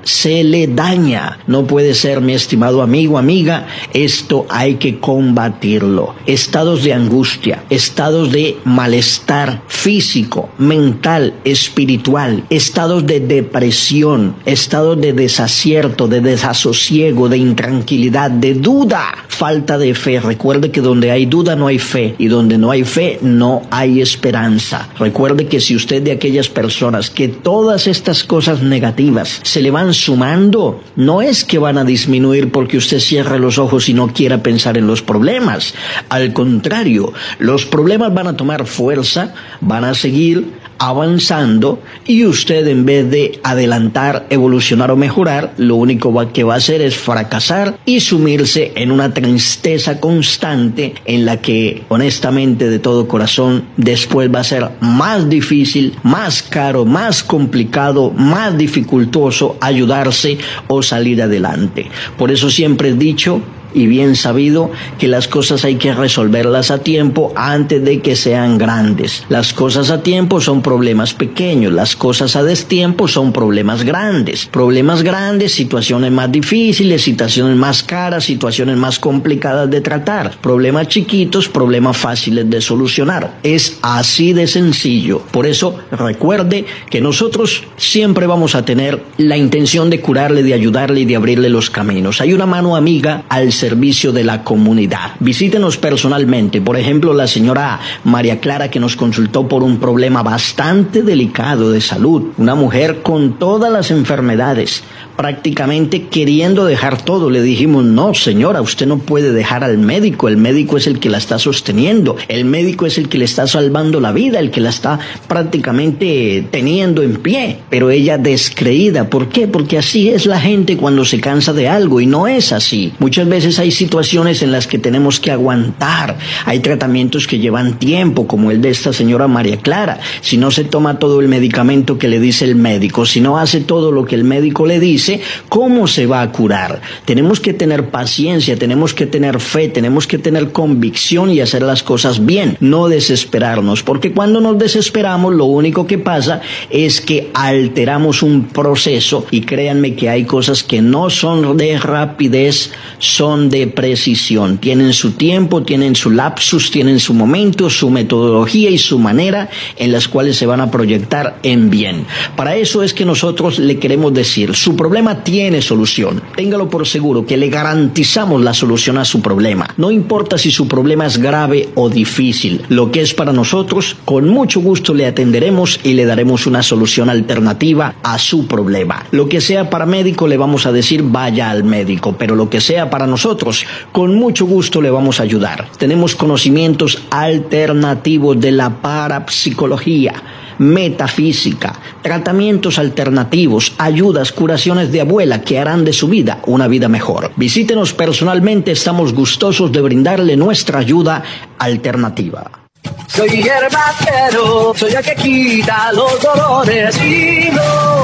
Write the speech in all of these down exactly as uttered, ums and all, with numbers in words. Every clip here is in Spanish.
se le daña. No puede ser, mi estimado amigo, amiga, esto hay que combatirlo. Estados de angustia, estados de malestar físico, mental, espiritual, estados de depresión, estados de desacierto, de desasosiego, de intranquilidad, de duda, falta de fe. Recuerde que donde hay duda no hay fe, y donde no hay fe no hay esperanza. Recuerde que si usted de aquellas personas que todas estas cosas negativas se le van sumando, no es que van a disminuir porque usted cierre los ojos y no quiera pensar en los problemas. Al contrario, los problemas van a tomar fuerza, van a seguir avanzando, y usted, en vez de adelantar, evolucionar o mejorar, lo único que va a hacer es fracasar y sumirse en una tristeza constante en la que, honestamente, de todo corazón, después va a ser más difícil, más caro, más complicado, más dificultoso ayudarse o salir adelante. Por eso siempre he dicho, y bien sabido, que las cosas hay que resolverlas a tiempo antes de que sean grandes. Las cosas a tiempo son problemas pequeños, las cosas a destiempo son problemas grandes. Problemas grandes, situaciones más difíciles, situaciones más caras, situaciones más complicadas de tratar. Problemas chiquitos, problemas fáciles de solucionar. Es así de sencillo. Por eso, recuerde que nosotros siempre vamos a tener la intención de curarle, de ayudarle y de abrirle los caminos. Hay una mano amiga al servicio de la comunidad. Visítenos personalmente. Por ejemplo, la señora María Clara, que nos consultó por un problema bastante delicado de salud. Una mujer con todas las enfermedades, prácticamente queriendo dejar todo. Le dijimos, no señora, usted no puede dejar al médico. El médico es el que la está sosteniendo. El médico es el que le está salvando la vida, el que la está prácticamente teniendo en pie. Pero ella descreída. ¿Por qué? Porque así es la gente cuando se cansa de algo, y no es así. Muchas veces hay situaciones en las que tenemos que aguantar. Hay tratamientos que llevan tiempo, como el de esta señora María Clara. Si no se toma todo el medicamento que le dice el médico, si no hace todo lo que el médico le dice, ¿cómo se va a curar? Tenemos que tener paciencia, tenemos que tener fe, tenemos que tener convicción y hacer las cosas bien, no desesperarnos, porque cuando nos desesperamos lo único que pasa es que alteramos un proceso, y créanme que hay cosas que no son de rapidez, son de precisión. Tienen su tiempo, tienen su lapsus, tienen su momento, su metodología y su manera en las cuales se van a proyectar en bien. Para eso es que nosotros le queremos decir, su problema tiene solución. Téngalo por seguro que le garantizamos la solución a su problema. No importa si su problema es grave o difícil. Lo que es para nosotros, con mucho gusto le atenderemos y le daremos una solución alternativa a su problema. Lo que sea para médico, le vamos a decir vaya al médico, pero lo que sea para nosotros, con mucho gusto le vamos a ayudar. Tenemos conocimientos alternativos de la parapsicología, metafísica, tratamientos alternativos, ayudas, curaciones de abuela que harán de su vida una vida mejor. Visítenos personalmente, estamos gustosos de brindarle nuestra ayuda alternativa. Soy hierbacero, soy el que quita los dolores y no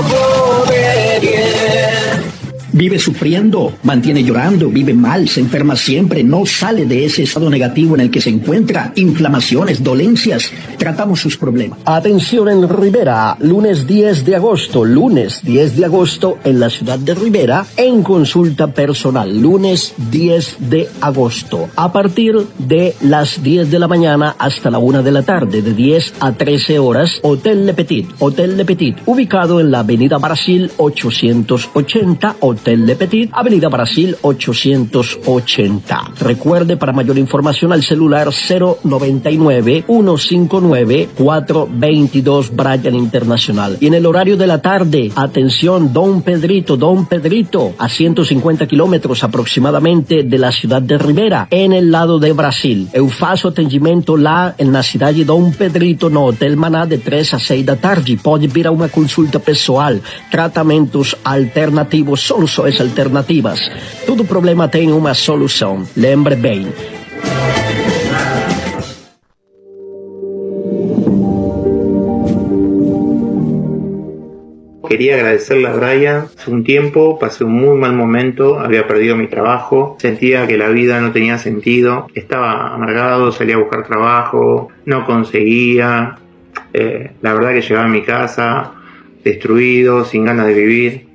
come bien. Vive sufriendo, mantiene llorando, vive mal, se enferma siempre, no sale de ese estado negativo en el que se encuentra, inflamaciones, dolencias. Tratamos sus problemas. Atención en Rivera, lunes diez de agosto, lunes diez de agosto en la ciudad de Rivera, en consulta personal, lunes diez de agosto, a partir de las diez de la mañana hasta la una de la tarde, de diez a trece horas, Hotel Le Petit, Hotel Le Petit, ubicado en la avenida Brasil ochocientos ochenta, Hotel Le Petit, avenida Brasil ochocientos ochenta. Recuerde, para mayor información al celular cero noventa y nueve, ciento cincuenta y nueve, cuatrocientos veintidós Bryan Internacional. Y en el horario de la tarde, atención, Don Pedrito, Don Pedrito, a ciento cincuenta kilómetros aproximadamente de la ciudad de Rivera, en el lado de Brasil. Eu faço atendimento lá na cidade de Dom Pedrito, no Hotel Maná, de três a seis da tarde. Pode vir a uma consulta pessoal, tratamentos alternativos, soluções alternativas. Todo problema tem uma solução. Lembre bem. Quería agradecerle a Brian. Hace un tiempo pasé un muy mal momento, había perdido mi trabajo, sentía que la vida no tenía sentido, estaba amargado, salía a buscar trabajo, no conseguía, eh, la verdad que llegaba a mi casa destruido, sin ganas de vivir.